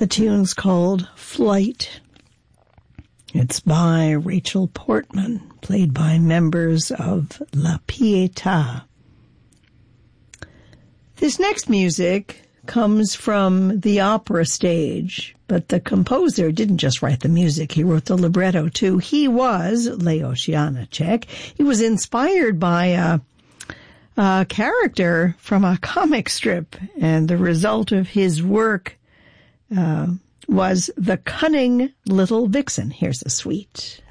The tune's called Flight. It's by Rachel Portman, played by members of La Pietà. This next music comes from the opera stage, but the composer didn't just write the music, he wrote the libretto too. He was, Leos Janáček, he was inspired by a character from a comic strip, and the result of his work was The Cunning Little Vixen. Here's a suite.